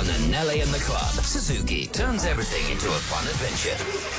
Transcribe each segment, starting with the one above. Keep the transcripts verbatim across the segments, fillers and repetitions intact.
on Anele and the Club. Suzuki turns everything into a fun adventure.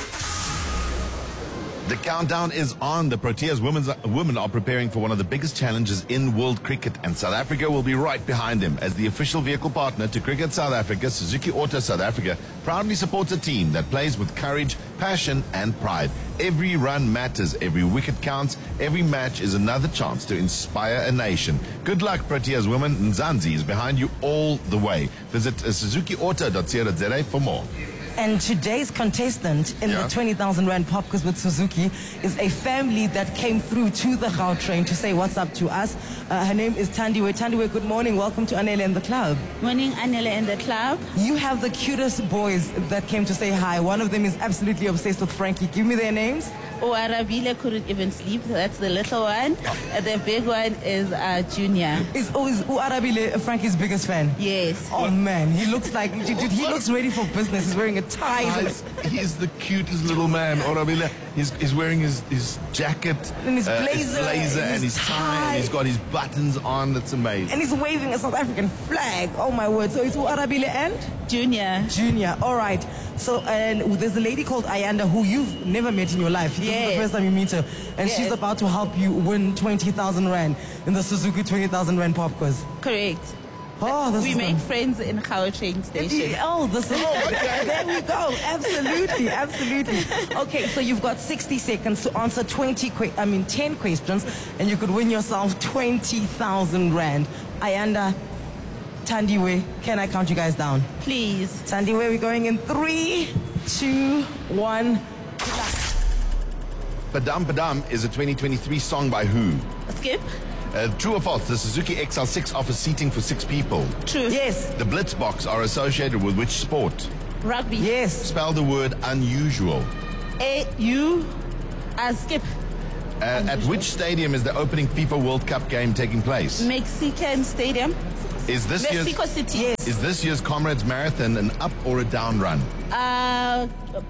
The countdown is on. The Proteas women's, women are preparing for one of the biggest challenges in world cricket, and South Africa will be right behind them. As the official vehicle partner to Cricket South Africa, Suzuki Auto South Africa proudly supports a team that plays with courage, passion, and pride. Every run matters, every wicket counts, every match is another chance to inspire a nation. Good luck, Proteas women. Nzanzi is behind you all the way. Visit uh, suzuki auto dot co dot za for more. And today's contestant in yeah. the twenty thousand Rand Pop Quiz with Suzuki is a family that came through to the Gautrain to say what's up to us. Uh, her name is Thandiwe. Thandiwe, good morning. Welcome to Anele and the Club. Morning, Anele and the Club. You have the cutest boys that came to say hi. One of them is absolutely obsessed with Frankie. Give me their names. Oh, Arabile couldn't even sleep. That's the little one. Uh, the big one is uh, Junior. Is, oh, is oh, Arabile Frankie's biggest fan? Yes. Oh, man. He looks like, dude, he looks ready for business. He's wearing a tie. Guys, he's the cutest little man. Orabile, he's, he's wearing his, his jacket, and his uh, blazer, his blazer and and his his tie, tie. and he's got his buttons on. That's amazing. And he's waving a South African flag. Oh, my word. So it's Arabile and? Junior. Junior. All right. So and there's a lady called Ayanda who you've never met in your life. This yes. is the first time you meet her. And yes. she's about to help you win twenty thousand Rand in the Suzuki twenty thousand Rand Pop Quiz. Correct. Oh, this we is make fun. friends in Gautrain station. Oh, this is there we go. Absolutely, absolutely. Okay, so you've got sixty seconds to answer twenty. Que- I mean, ten questions, and you could win yourself twenty thousand Rand. Ayanda, Thandiwe, can I count you guys down? Please. Thandiwe, we're going in three, two, one. Padam Padam is a twenty twenty-three song by who? Skip. Uh, true or false? The Suzuki X L six offers seating for six people. True. Yes. The Blitzboks are associated with which sport? Rugby. Yes. Spell the word unusual. A U. Uh, skip. Uh, at which stadium is the opening FIFA World Cup game taking place? Mexican Stadium. Is this Mexico year's City. Yes. is this year's Comrades Marathon an up or a down run? Uh,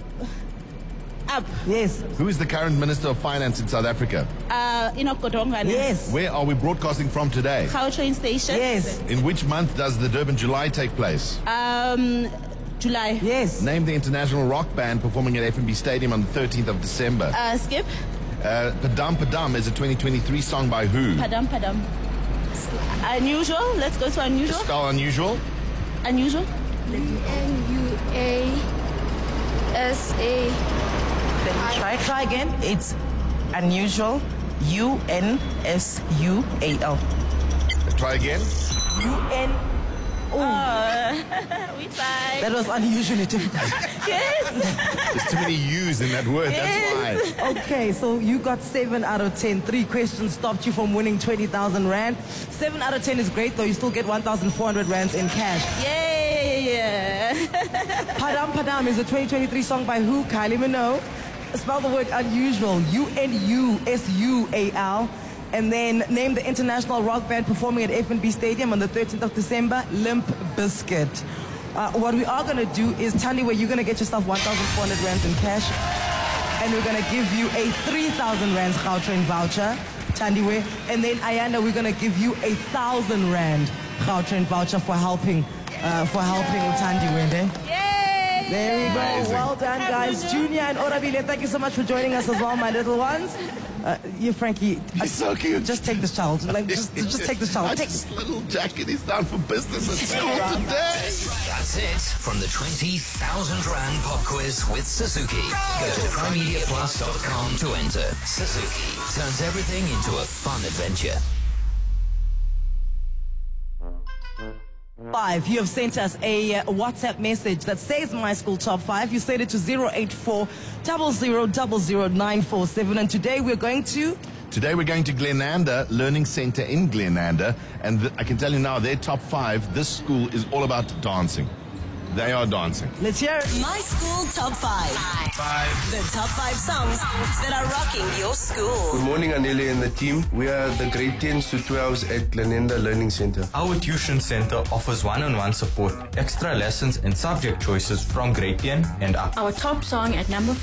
up. Yes. Who is the current Minister of Finance in South Africa? Uh, Enoch Godongwana. Yes. Where are we broadcasting from today? Gautrain station. Yes. In which month does the Durban July take place? Um, July. Yes. Name the international rock band performing at F N B Stadium on the thirteenth of December. Uh, skip. Uh, Padam Padam is a twenty twenty-three song by who? Padam Padam. Unusual. Let's go to unusual. Spell unusual. Unusual. N U A S A. Try, try again. It's unusual. U N S U A L. Try again. U N. Oh, we tried. That was unusually difficult. Yes. There's too many U's in that word. That's why. Okay, so you got seven out of ten. Three questions stopped you from winning twenty thousand Rand. Seven out of ten is great, though. You still get one thousand four hundred Rands in cash. Yay! Padam Padam is a twenty twenty-three song by who? Kylie Minogue. Spell the word unusual. U N U S U A L. And then name the international rock band performing at F N B Stadium on the thirteenth of December, Limp Bizkit. Uh, what we are going to do is, Thandiwe, you're going to get yourself one thousand four hundred Rands in cash. And we're going to give you a three thousand Rands Gautrain voucher, Thandiwe. And then, Ayanda, we're going to give you a one thousand Rand Gautrain voucher for helping, uh, for helping Thandiwe. Eh? Yay! There we go. Amazing. Well done, guys. Junior and Orabile, thank you so much for joining us as well, my little ones. Uh, you, Frankie. He's so cute. Just take this child. Like, just, just take this child. Take. This little jacket is down for business at school today. That's it from the twenty thousand Rand Pop Quiz with Suzuki. Go to trimedia plus dot com to enter. Suzuki turns everything into a fun adventure. Five. You have sent us a uh, WhatsApp message that says My School Top Five. You sent it to zero eight four zero zero zero zero nine four seven. And today we're going to... Today we're going to Glenanda Learning Center in Glenanda, and th- I can tell you now, their top five, this school is all about dancing. They are dancing. Let's hear it. My School Top Five. Five. The top five songs that are rocking your school. Good morning, Anele and the team. We are the grade tens to twelves at Glenanda Learning Center. Our tuition center offers one-on-one support, extra lessons and subject choices from grade ten and up. Our top song at number